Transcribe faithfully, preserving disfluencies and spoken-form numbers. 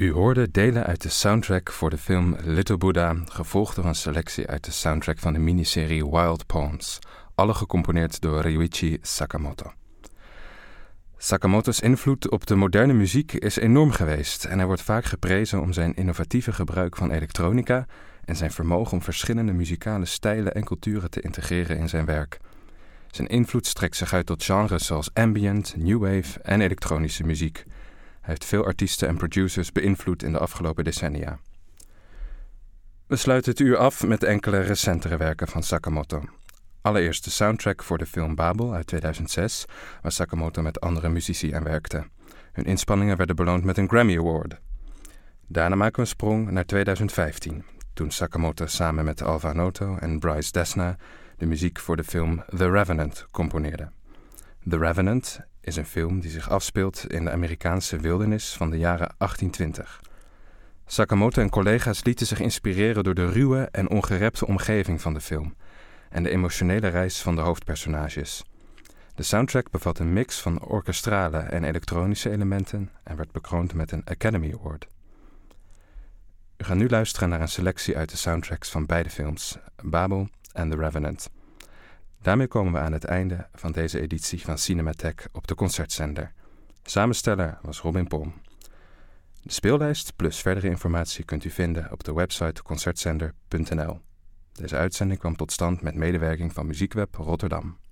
U hoorde delen uit de soundtrack voor de film Little Buddha, gevolgd door een selectie uit de soundtrack van de miniserie Wild Poems, alle gecomponeerd door Ryuichi Sakamoto. Sakamoto's invloed op de moderne muziek is enorm geweest en hij wordt vaak geprezen om zijn innovatieve gebruik van elektronica en zijn vermogen om verschillende muzikale stijlen en culturen te integreren in zijn werk. Zijn invloed strekt zich uit tot genres zoals ambient, new wave en elektronische muziek. Hij heeft veel artiesten en producers beïnvloed in de afgelopen decennia. We sluiten het uur af met enkele recentere werken van Sakamoto. Allereerst de soundtrack voor de film Babel uit tweeduizend zes, waar Sakamoto met andere muzici aan werkte. Hun inspanningen werden beloond met een Grammy Award. Daarna maken we een sprong naar tweeduizend vijftien, toen Sakamoto samen met Alva Noto en Bryce Dessna de muziek voor de film The Revenant componeerde. The Revenant is een film die zich afspeelt in de Amerikaanse wildernis van de jaren achttien twintig. Sakamoto en collega's lieten zich inspireren door de ruwe en ongerepte omgeving van de film en de emotionele reis van de hoofdpersonages. De soundtrack bevat een mix van orkestrale en elektronische elementen en werd bekroond met een Academy Award. We gaan nu luisteren naar een selectie uit de soundtracks van beide films, Babel en The Revenant. Daarmee komen we aan het einde van deze editie van Cinematheek op de Concertzender. Samensteller was Robin Pom. De speellijst plus verdere informatie kunt u vinden op de website concertzender punt n l. Deze uitzending kwam tot stand met medewerking van Muziekweb Rotterdam.